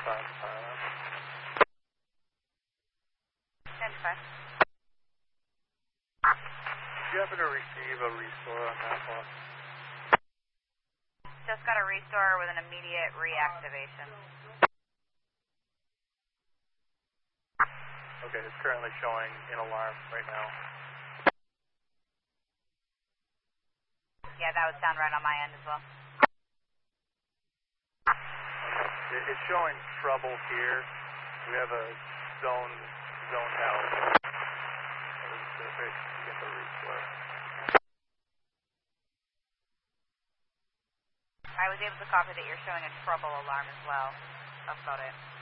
10-5. Did you happen to receive a restore on that one? Just got a restore with an immediate reactivation. Okay, it's currently showing in alarm right now. Yeah, that would sound right on my end as well. It's showing trouble here. We have a zoned out. Pacific to get the restore. I was able to copy that you're showing a trouble alarm as well. That's about it.